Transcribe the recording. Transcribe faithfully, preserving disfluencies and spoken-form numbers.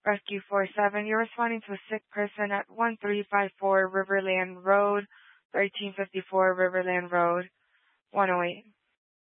Rescue four seven, you're responding to a sick person at one three five four Riverland Road, thirteen fifty-four Riverland Road, one oh eight.